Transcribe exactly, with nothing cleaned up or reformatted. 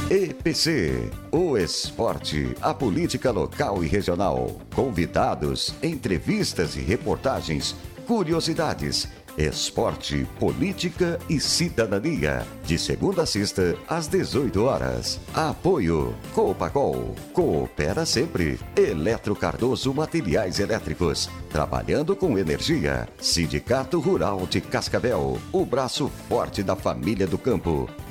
E P C, o esporte, a política local e regional. Convidados, entrevistas e reportagens, curiosidades, esporte, política e cidadania. De segunda a sexta, às dezoito horas. Apoio Copacol. Coopera sempre. Eletro Cardoso Materiais Elétricos. Trabalhando com energia. Sindicato Rural de Cascavel. O braço forte da família do campo.